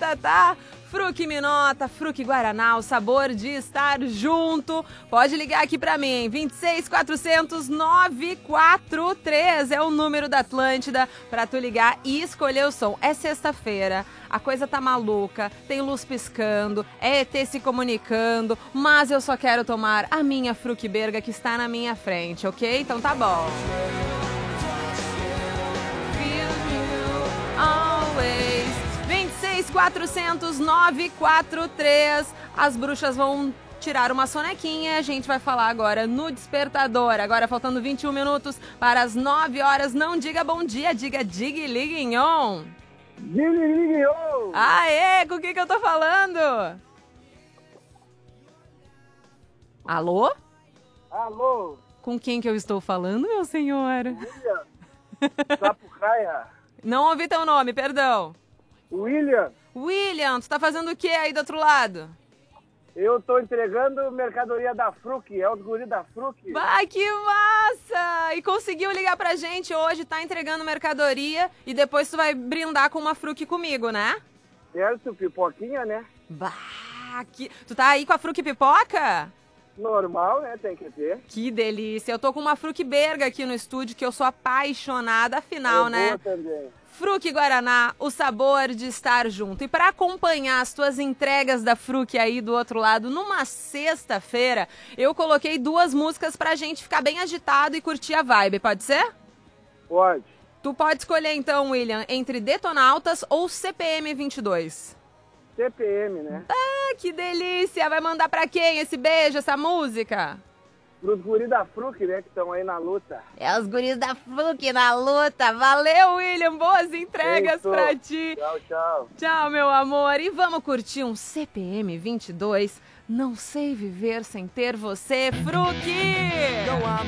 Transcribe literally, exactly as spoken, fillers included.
vida, tá? Fruque Minota, Fruque Guaraná, o sabor de estar junto. Pode ligar aqui pra mim, vinte e seis, quatrocentos, nove quatro três é o número da Atlântida pra tu ligar e escolher o som. É sexta-feira, a coisa tá maluca, tem luz piscando, é E T se comunicando, mas eu só quero tomar a minha Fruque Berga que está na minha frente, ok? Então tá bom. vinte e seis, quatrocentos, nove quatro três. As bruxas vão tirar uma sonequinha. A gente vai falar agora no despertador. Agora faltando vinte e um minutos para as nove horas. Não diga bom dia, diga dig liguinhon. Dig liguinhon. Aê, com o que que eu tô falando? Alô? Alô? Com quem que eu estou falando, meu senhor? William. Sapucaia. Não ouvi teu nome, perdão. William. William, tu tá fazendo o que aí do outro lado? Eu tô entregando mercadoria da Fruque, é o guri da Fruque. Vai, que massa! E conseguiu ligar pra gente hoje, tá entregando mercadoria e depois tu vai brindar com uma Fruque comigo, né? Certo, pipoquinha, né? Bah, que... Tu tá aí com a Fruque Pipoca? Normal, né? Tem que ter. Que delícia! Eu tô com uma Fruque Berga aqui no estúdio que eu sou apaixonada, afinal, é né? Boa também. Fruque Guaraná, o sabor de estar junto. E para acompanhar as tuas entregas da Fruque aí do outro lado, numa sexta-feira, eu coloquei duas músicas pra gente ficar bem agitado e curtir a vibe, pode ser? Pode. Tu pode escolher então, William, entre Detonautas ou C P M vinte e dois. C P M, né? Ah, que delícia! Vai mandar pra quem esse beijo, essa música? Pros guris da Fruque, né, que estão aí na luta. É os guris da Fruque na luta. Valeu, William. Boas entregas Isso. pra ti. Tchau, tchau. Tchau, meu amor. E vamos curtir um C P M vinte e dois. Não sei viver sem ter você, Fruque!